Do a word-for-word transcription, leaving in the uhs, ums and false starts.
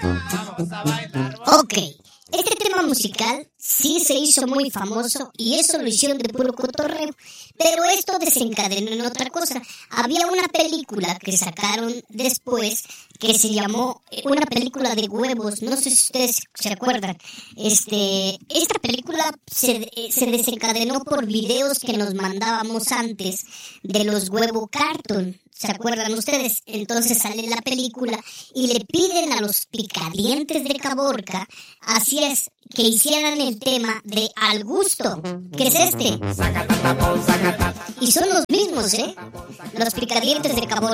Ok, este tema musical sí se hizo muy famoso y eso lo hicieron de puro cotorreo, pero esto desencadenó en otra cosa. Había una película que sacaron después que se llamó una película de huevos, no sé si ustedes se acuerdan. Este, esta película se, se desencadenó por videos que nos mandábamos antes de los huevo cartoon. ¿Se acuerdan ustedes? Entonces sale la película y le piden a los picadientes de Caborca, así es, que hicieran el tema de Al Gusto, que es este. Y son los mismos, ¿eh? Los picadientes de Caborca.